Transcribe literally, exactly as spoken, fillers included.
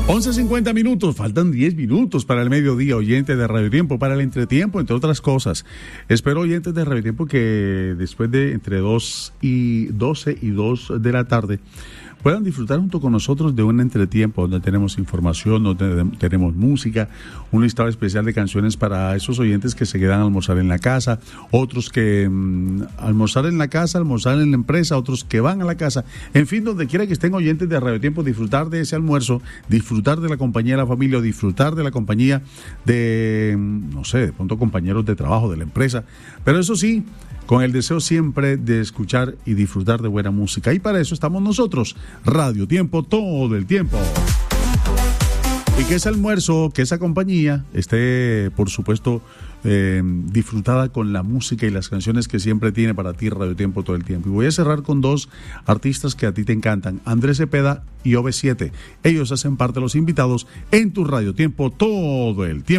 once cincuenta minutos, faltan diez minutos para el mediodía, oyentes de Radio Tiempo, para el entretiempo, entre otras cosas. Espero, oyentes de Radio Tiempo, que después de entre dos y doce y dos de la tarde puedan disfrutar junto con nosotros de un entretiempo donde tenemos información, donde tenemos música, un listado especial de canciones para esos oyentes que se quedan a almorzar en la casa, otros que mmm, almorzar en la casa, almorzar en la empresa, otros que van a la casa, en fin, donde quiera que estén oyentes de Radio Tiempo, disfrutar de ese almuerzo, disfrutar de la compañía de la familia o disfrutar de la compañía de, no sé, de pronto compañeros de trabajo, de la empresa, pero eso sí, con el deseo siempre de escuchar y disfrutar de buena música. Y para eso estamos nosotros, Radio Tiempo, todo el tiempo. Y que ese almuerzo, que esa compañía esté, por supuesto, eh, disfrutada con la música y las canciones que siempre tiene para ti Radio Tiempo todo el tiempo. Y voy a cerrar con dos artistas que a ti te encantan, Andrés Cepeda y O V siete. Ellos hacen parte de los invitados en tu Radio Tiempo todo el tiempo.